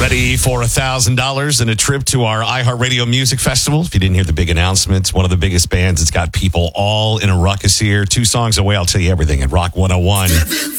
Ready for $1,000 and a trip to our iHeartRadio Music Festival? If you didn't hear the big announcements, one of the biggest bands. It's got people all in a ruckus here. 2 songs away. I'll tell you everything at Rock 101.